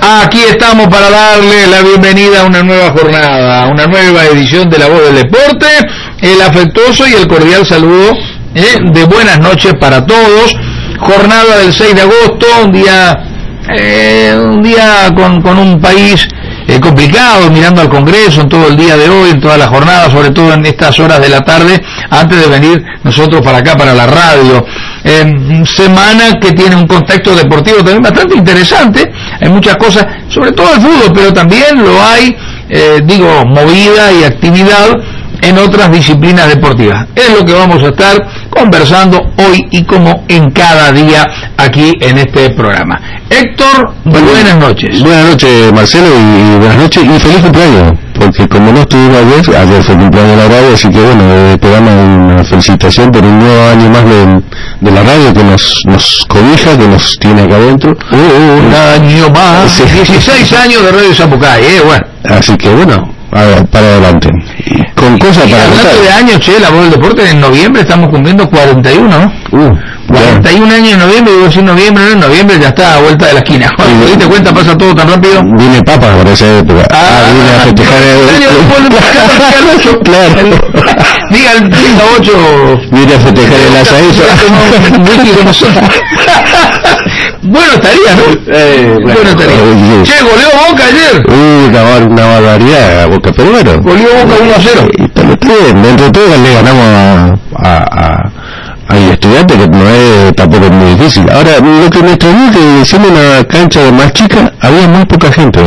Aquí estamos para darle la bienvenida a una nueva jornada, a una nueva edición de La Voz del Deporte, el afectuoso y el cordial saludo de buenas noches para todos. Jornada del 6 de agosto, un día con un país complicado, mirando al Congreso en todo el día de hoy, en toda la jornada, sobre todo en estas horas de la tarde, antes de venir nosotros para acá, para la radio. Semana que tiene un contexto deportivo también bastante interesante. Hay muchas cosas, sobre todo el fútbol, pero también lo hay, movida y actividad en otras disciplinas deportivas. Es lo que vamos a estar conversando hoy y como en cada día aquí en este programa. Héctor, buenas noches. Buenas noches, Marcelo, y buenas noches y feliz cumpleaños, porque como no estuvimos ayer fue cumpleaños de la radio, así que bueno, el programa una felicitación por un nuevo año más de la radio que nos cobija, que nos tiene acá adentro. Un año más, sí. 16 años de Radio Zapucay, bueno. Así que bueno, para adelante. Con cosas para contar. Hablando de años, La Voz del Deporte, en noviembre estamos cumpliendo 41, ¿no? 41 años en noviembre, digo decir noviembre, no, en noviembre ya está a vuelta de la esquina. Cuando te diste cuenta pasa todo tan rápido. Viene Papa por esa época. Viene a festejar el 8. Claro. Diga el 38. Viene a festejar el asadito. Bueno estaría, ¿no? Bueno estaría. Che, goleó Boca ayer. Una barbaridad, Boca, pero bueno. Goleó Boca 1-0. Dentro de todo le ganamos a Estudiantes, que no es tampoco muy difícil. Ahora, lo que me extrañó es que siendo una cancha de más chica, había muy poca gente,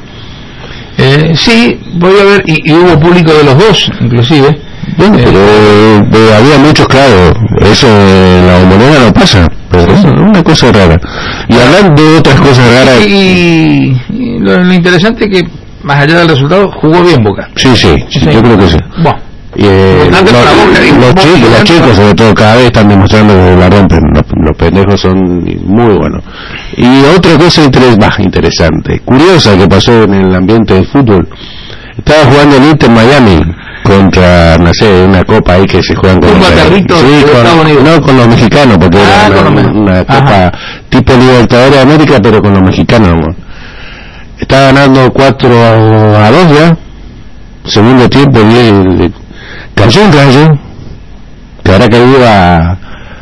sí, voy a ver, y hubo público de los dos, inclusive. Bueno, pero había muchos, claro, eso en la Bombonera no pasa, pero eso es una cosa rara. Y hablando de otras cosas raras... Y lo interesante es que, más allá del resultado, jugó bien Boca. Sí, yo creo que sí. Bueno. Los chicos sobre todo cada vez están demostrando que la rompen, los pendejos son muy buenos. Y otra cosa interesante, curiosa, que pasó en el ambiente del fútbol. Estaba jugando el Inter Miami contra, no sé, una copa ahí que se juegan con con los mexicanos, porque era una copa tipo Libertadores de América, pero con los mexicanos, amor. Está ganando 4-2 ya, segundo tiempo, y cayó un rayo que habrá caído a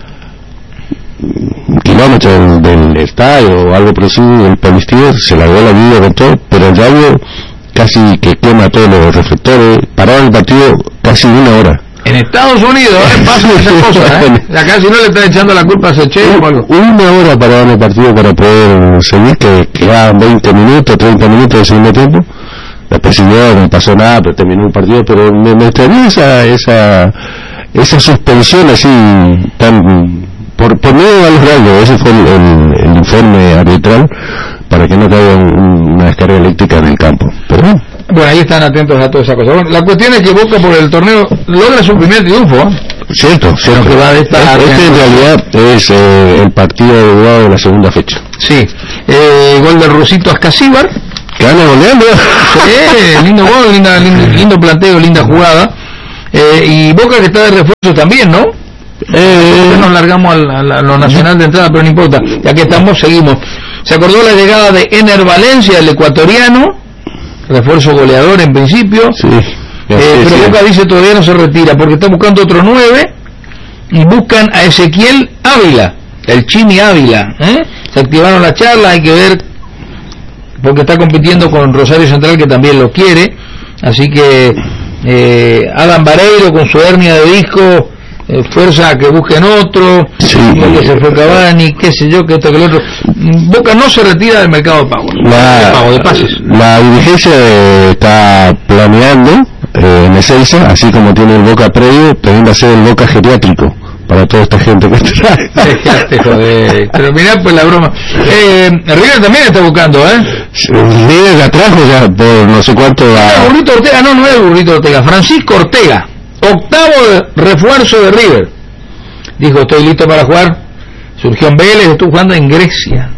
un kilómetro del estadio o algo por así, el policía se largó la vida con todo, pero el rayo casi que quema todos los reflectores, pararon el partido casi una hora. En Estados Unidos pasan esas cosas, acá si no le están echando la culpa a Seche o algo. Una hora pararon el partido para poder seguir, que quedaban 20 minutos, 30 minutos de segundo tiempo. Después siguió, no pasó nada, pero terminó el partido, pero me extrañó esa suspensión así, tan por medio de los rayos. Ese fue el informe arbitral, para que no caiga una descarga eléctrica en el campo. Pero bueno, ahí están atentos a toda esa cosa. Bueno, la cuestión es que Boca por el torneo logra su primer triunfo. Cierto. Que va de este en realidad es el partido de la segunda fecha. Sí, gol del rusito Ascasíbar. Que anda goleando. Lindo gol, lindo planteo, linda jugada. Y Boca que está de refuerzo también, ¿no? Nos largamos a lo nacional de entrada, pero no importa. Ya que estamos, seguimos. Se acordó la llegada de Ener Valencia, el ecuatoriano, refuerzo goleador en principio. Sí. Pero Boca dice todavía no se retira, porque está buscando otro 9 y buscan a Ezequiel Ávila, el Chimi Ávila. Se activaron las charlas, hay que ver, porque está compitiendo con Rosario Central, que también lo quiere. Así que Adam Vareiro con su hernia de disco fuerza a que busquen otro. Que se fue Cavani, qué sé yo, que esto que el otro. Boca no se retira del mercado de pago, de pases. La dirigencia está planeando en Ezeiza, así como tiene el Boca previo, también va a ser el Boca geriátrico para toda esta gente que trae. Joder. Pero mirá pues la broma. River también está buscando, River la trajo ya por no sé cuánto. Burrito Ortega, no es Burrito Ortega, Francisco Ortega, octavo refuerzo de River. Dijo, estoy listo para jugar. Surgió en Vélez, estuvo jugando en Grecia.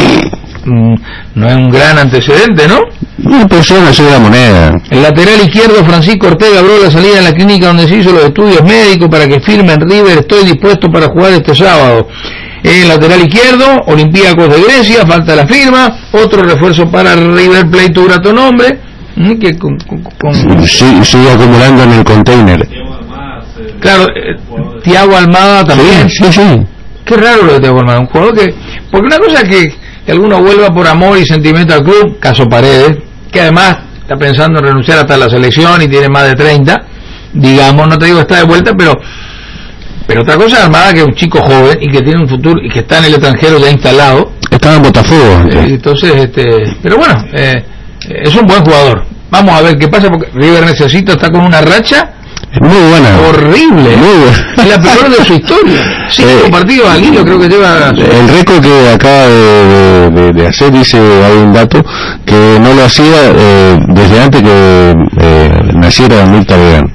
No es un gran antecedente, ¿no? Una persona soy la moneda. El lateral izquierdo Francisco Ortega abrió la salida en la clínica donde se hizo los estudios médicos para que firme en River. Estoy dispuesto para jugar este sábado. Lateral izquierdo, Olympiacos de Grecia, falta la firma. Otro refuerzo para River Plate, tu grato nombre, que sigue acumulando en el container. Claro, Thiago Almada también. Sí. Qué raro lo de Thiago Almada, un jugador que... Porque una cosa es que alguno vuelva por amor y sentimiento al club, caso Paredes, que además está pensando en renunciar hasta la selección y tiene más de 30, digamos, no te digo que está de vuelta, pero otra cosa es Almada, que es un chico joven y que tiene un futuro y que está en el extranjero ya instalado. Estaba en Botafogo. Entonces, pero bueno, es un buen jugador. Vamos a ver qué pasa, porque River está con una racha muy buena, horrible, muy buena. Es la peor de su historia. 5 partidos al hilo creo que lleva. El récord que acaba de hacer, dice, hay un dato que no lo hacía desde antes que naciera Mirta Legrand.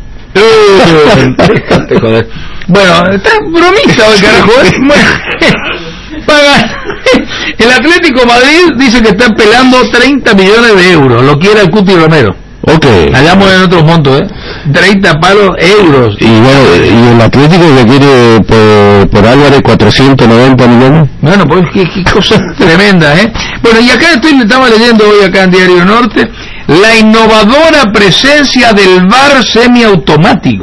Joder. Bueno, está bromista hoy, carajo. Paga. El Atlético Madrid dice que está pelando 30 millones de euros. Lo quiere el Cuti Romero. Hallamos en otros montos, 30 palos euros. Y bueno, ¿y el Atlético que quiere por Álvarez 490 millones? Bueno, pues qué cosa tremenda, Bueno, y acá estaba leyendo hoy acá en Diario Norte la innovadora presencia del VAR semiautomático.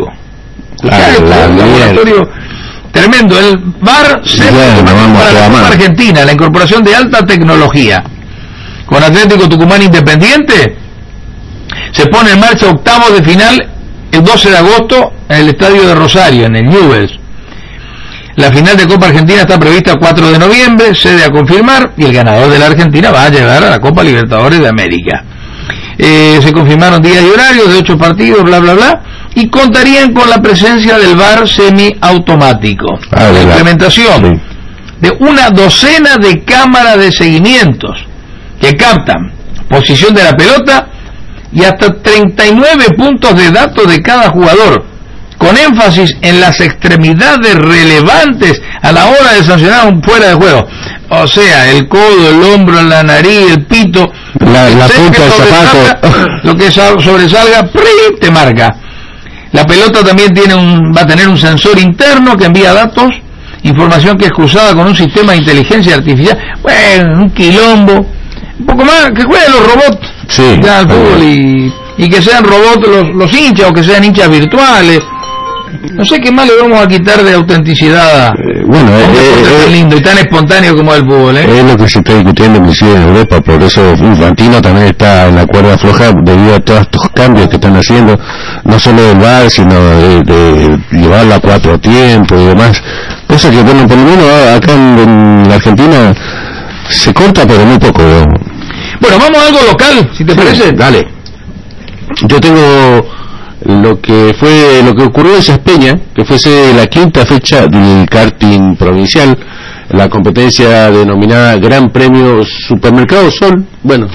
Laboratorio tremendo, el VAR semiautomático para la Copa Argentina, la incorporación de alta tecnología. Con Atlético Tucumán Independiente se pone en marcha octavos de final el 12 de agosto en el estadio de Rosario, en el Newell's. La final de Copa Argentina está prevista el 4 de noviembre, sede a confirmar, y el ganador de la Argentina va a llegar a la Copa Libertadores de América. Se confirmaron días y horarios de 8 partidos, bla bla bla, y contarían con la presencia del VAR semiautomático. La implementación de una docena de cámaras de seguimientos que captan posición de la pelota y hasta 39 puntos de datos de cada jugador, con énfasis en las extremidades relevantes a la hora de sancionar un fuera de juego. O sea, el codo, el hombro, la nariz, el pito, la punta del zapato, lo que sobresalga, te marca. La pelota también va a tener un sensor interno que envía datos, información que es cruzada con un sistema de inteligencia artificial. Bueno, un quilombo. Un poco más, que jueguen los robots ya al fútbol y que sean robots los hinchas, o que sean hinchas virtuales. No sé qué más le vamos a quitar de autenticidad tan lindo y tan espontáneo como el fútbol. Es lo que se está discutiendo inclusive en Europa, por eso Infantino también está en la cuerda floja debido a todos estos cambios que están haciendo, no solo del VAR, sino de llevarlo a 4 tiempos y demás. Cosa que, bueno, por lo menos acá en la Argentina se corta, pero muy poco. Bueno, vamos a algo local, si te parece. Dale. Yo tengo lo que ocurrió en Saspeña, que fuese la 5ª fecha del karting provincial, la competencia denominada Gran Premio Supermercado Sol. Bueno,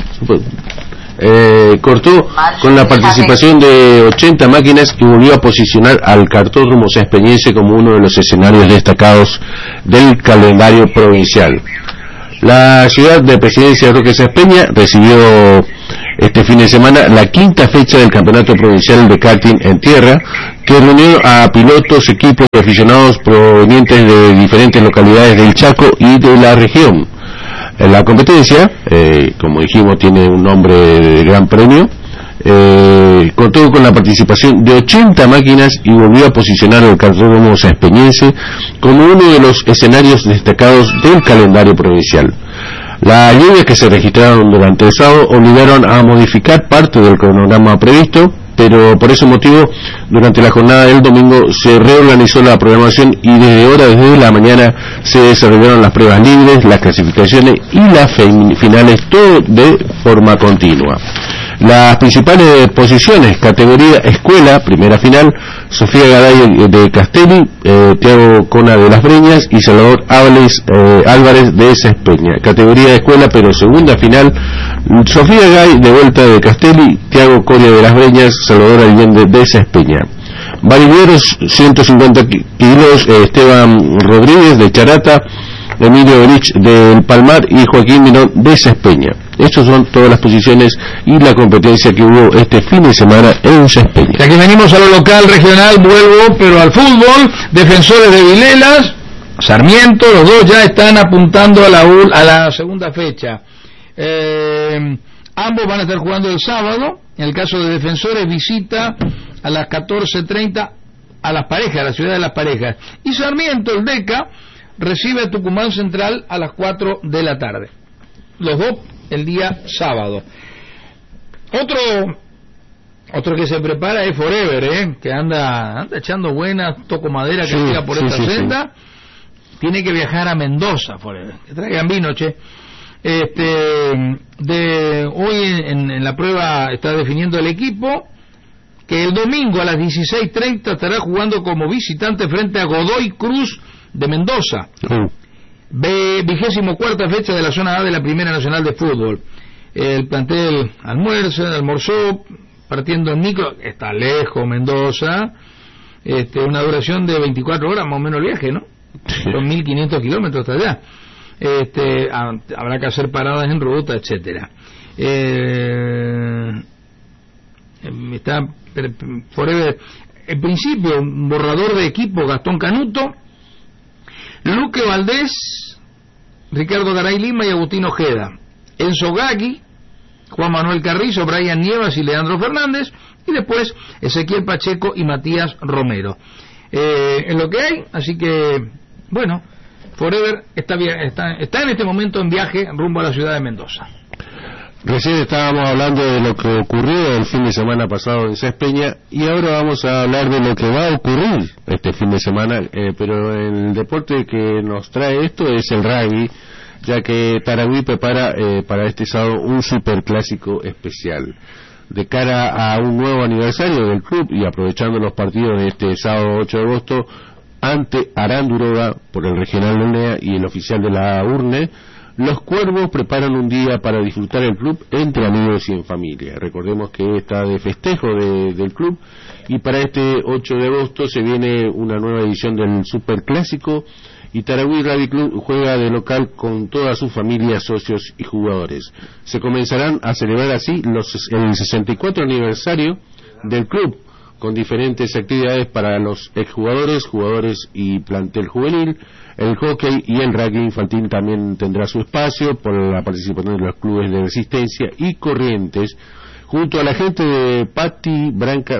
cortó con la participación de 80 máquinas y volvió a posicionar al cartódromo saspeñense como uno de los escenarios destacados del calendario provincial. La ciudad de Presidencia de Roque Saspeña recibió este fin de semana la 5ª fecha del Campeonato Provincial de Karting en Tierra, que reunió a pilotos, equipos y aficionados provenientes de diferentes localidades del Chaco y de la región. La competencia, como dijimos, tiene un nombre de Gran Premio, contó con la participación de 80 máquinas y volvió a posicionar al cartódromo saspeñense como uno de los escenarios destacados del calendario provincial. Las lluvias que se registraron durante el sábado obligaron a modificar parte del cronograma previsto, pero por ese motivo, durante la jornada del domingo se reorganizó la programación y desde la mañana se desarrollaron las pruebas libres, las clasificaciones y las finales, todo de forma continua. Las principales posiciones: categoría escuela, primera final, Sofía Gaday de Castelli, Thiago Cona de Las Breñas y Salvador Álvarez de Saspeña. Categoría escuela, pero segunda final, Sofía Gaday de Vuelta de Castelli, Thiago Coria de Las Breñas, Salvador Allende de Saspeña. Barileros, 150 kilos, Esteban Rodríguez de Charata, Emilio Berich del Palmar y Joaquín Mirón de Saspeña. Estas son todas las posiciones y la competencia que hubo este fin de semana en Saspeña. Ya que venimos a lo local, regional, vuelvo, pero al fútbol. Defensores de Vilelas Sarmiento, los dos ya están apuntando a la segunda fecha. Ambos van a estar jugando el sábado. En el caso de Defensores, visita a las 14:30 a Las Parejas, a la ciudad de Las Parejas. Y Sarmiento, el DECA, recibe a Tucumán Central a las 4 de la tarde. Los dos el día sábado. Otro que se prepara es Forever, que anda echando buenas, toco madera que siga por esta senda. Tiene que viajar a Mendoza, Forever. Que traigan vino, che. Hoy en la prueba está definiendo el equipo, que el domingo a las 16:30 estará jugando como visitante frente a Godoy Cruz de Mendoza. 24ª fecha de la zona A de la Primera Nacional de Fútbol. El plantel almorzó partiendo en micro, está lejos Mendoza, una duración de 24 horas más o menos el viaje, ¿no? Son 1500 kilómetros hasta allá. Habrá que hacer paradas en ruta, etcétera. Está Forever, en principio un borrador de equipo: Gastón Canuto, Luque Valdés, Ricardo Garay Lima y Agustín Ojeda, Enzo Gagui, Juan Manuel Carrizo, Brian Nievas y Leandro Fernández, y después Ezequiel Pacheco y Matías Romero. Es lo que hay, así que bueno, Forever está en este momento en viaje rumbo a la ciudad de Mendoza. Recién estábamos hablando de lo que ocurrió el fin de semana pasado en Sáenz Peña, y ahora vamos a hablar de lo que va a ocurrir este fin de semana, pero el deporte que nos trae esto es el rugby, ya que Tarahui prepara para este sábado un superclásico especial. De cara a un nuevo aniversario del club y aprovechando los partidos de este sábado 8 de agosto ante Aranduroga por el regional del NEA y el oficial de la URNE, los Cuervos preparan un día para disfrutar el club entre amigos y en familia. Recordemos que está de festejo del club, y para este 8 de agosto se viene una nueva edición del Superclásico, y Tarahui Rugby Club juega de local con toda su familia, socios y jugadores. Se comenzarán a celebrar así el 64 aniversario del club, con diferentes actividades para los exjugadores, jugadores y plantel juvenil. El hockey y el rugby infantil también tendrá su espacio por la participación de los clubes de Resistencia y Corrientes, junto a la gente de Patti, Branca,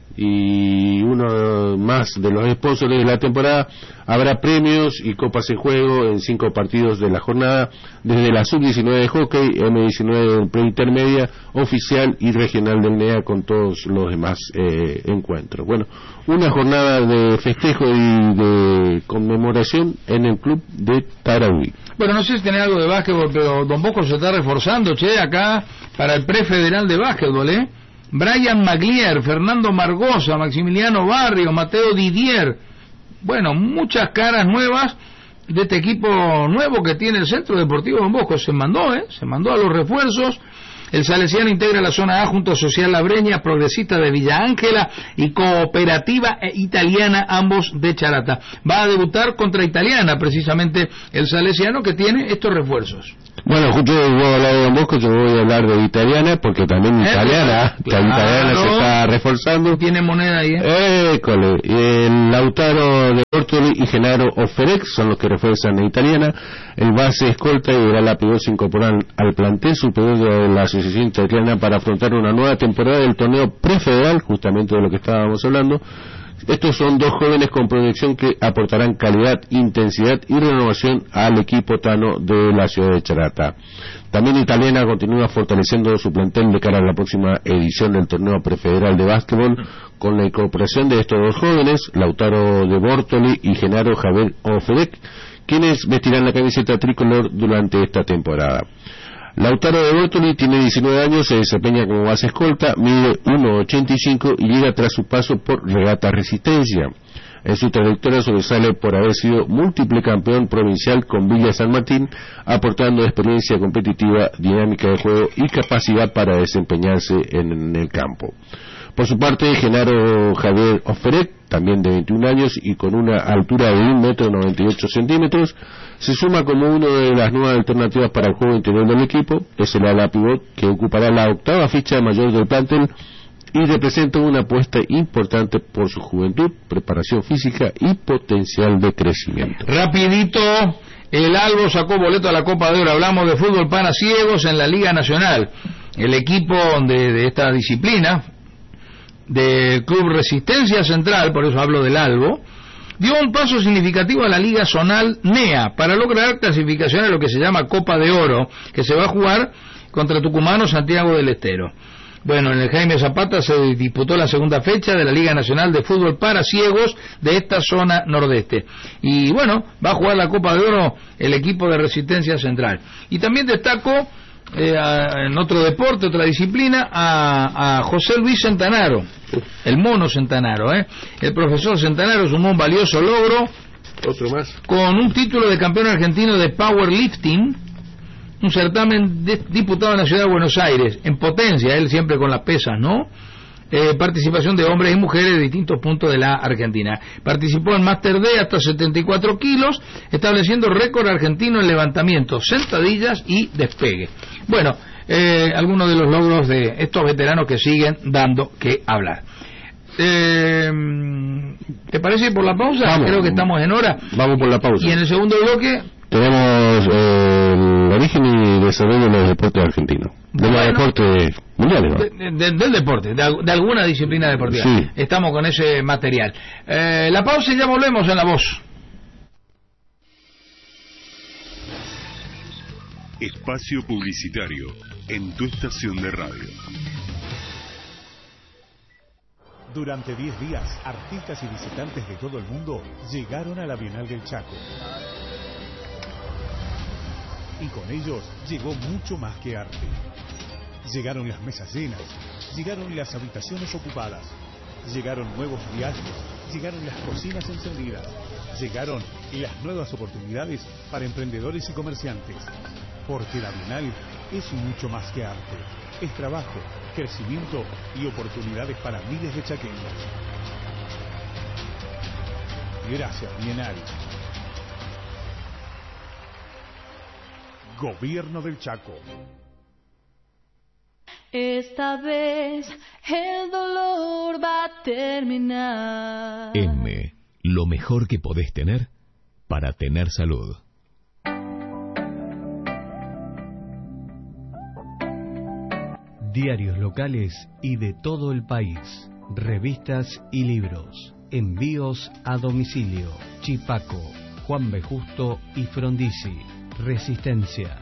y uno más de los sponsors de la temporada. Habrá premios y copas en juego en 5 partidos de la jornada, desde la sub-19 de hockey, M19 de preintermedia, oficial y regional del NEA, con todos los demás encuentros. Bueno, una jornada de festejo y de conmemoración en el club de Tarahui. Bueno, no sé si tenés algo de básquetbol, pero Don Bosco se está reforzando, acá para el prefederal de básquetbol, Brian Maglier, Fernando Margosa, Maximiliano Barrio, Mateo Didier. Bueno, muchas caras nuevas de este equipo nuevo que tiene el Centro Deportivo Don Bosco. Se mandó a los refuerzos. El Salesiano integra la zona A junto a Social La Breña, Progresista de Villa Ángela y Cooperativa Italiana, ambos de Charata. Va a debutar contra Italiana, precisamente el Salesiano, que tiene estos refuerzos. Bueno, justo voy a hablar de Don Bosco, yo voy a hablar de Italiana, porque también Italiana se está reforzando. Tiene moneda ahí, École. El Lautaro de Bortoli y Genaro Oferec son los que refuerzan a Italiana. El base escolta y Urala Pivot se incorporan al plantel superior de la Asociación Italiana para afrontar una nueva temporada del torneo prefederal, justamente de lo que estábamos hablando. Estos son 2 jóvenes con proyección que aportarán calidad, intensidad y renovación al equipo tano de la ciudad de Charata. También Italiana continúa fortaleciendo su plantel de cara a la próxima edición del torneo prefederal de básquetbol, con la incorporación de estos 2 jóvenes, Lautaro de Bortoli y Genaro Javier Oferec, quienes vestirán la camiseta tricolor durante esta temporada. Lautaro de Bortoli tiene 19 años, se desempeña como base escolta, mide 1,85 y llega tras su paso por Regata Resistencia. En su trayectoria sobresale por haber sido múltiple campeón provincial con Villa San Martín, aportando experiencia competitiva, dinámica de juego y capacidad para desempeñarse en el campo. Por su parte, Genaro Javier Oferec, también de 21 años y con una altura de 1,98 m, se suma como una de las nuevas alternativas para el juego interior del equipo. Es el ala pivot que ocupará la 8ª ficha mayor del plantel y representa una apuesta importante por su juventud, preparación física y potencial de crecimiento. Rapidito, el Albo sacó boleto a la Copa de Oro. Hablamos de fútbol para ciegos en la Liga Nacional. El equipo de esta disciplina, del Club Resistencia Central, por eso hablo del Albo, dio un paso significativo a la Liga Zonal NEA para lograr clasificación a lo que se llama Copa de Oro, que se va a jugar contra Tucumano Santiago del Estero. Bueno, en el Jaime Zapata se disputó la segunda fecha de la Liga Nacional de Fútbol para Ciegos de esta zona nordeste. Y bueno, va a jugar la Copa de Oro el equipo de Resistencia Central. Y también destaco en otro deporte, otra disciplina, a José Luis Centanaro, el mono Centanaro. El profesor Centanaro sumó un valioso logro, otro más, con un título de campeón argentino de powerlifting, un certamen disputado en la ciudad de Buenos Aires, en potencia, él siempre con las pesas, ¿no? Participación de hombres y mujeres de distintos puntos de la Argentina. Participó en Master D hasta 74 kilos, estableciendo récord argentino en levantamiento, sentadillas y despegue. Bueno, algunos de los logros de estos veteranos que siguen dando que hablar. ¿Te parece ir por la pausa? Vamos, creo que estamos en hora. Vamos por la pausa. Y en el segundo bloque tenemos el origen y desarrollo de los deportes argentinos, de los deportes mundiales, ¿no? Del deporte, de alguna disciplina deportiva. Sí. Estamos con ese material. La pausa y ya volvemos en La Voz. Espacio publicitario en tu estación de radio. Durante 10 días, artistas y visitantes de todo el mundo llegaron a la Bienal del Chaco. Y con ellos llegó mucho más que arte. Llegaron las mesas llenas, llegaron las habitaciones ocupadas, llegaron nuevos viajes, llegaron las cocinas encendidas, llegaron las nuevas oportunidades para emprendedores y comerciantes. Porque la Bienal es mucho más que arte. Es trabajo, crecimiento y oportunidades para miles de chaqueños. Gracias, Bienal. Gobierno del Chaco. Esta vez el dolor va a terminar. M, lo mejor que podés tener para tener salud. Diarios locales y de todo el país, revistas y libros, envíos a domicilio. Chipaco, Juan B. Justo y Frondizi. Resistencia,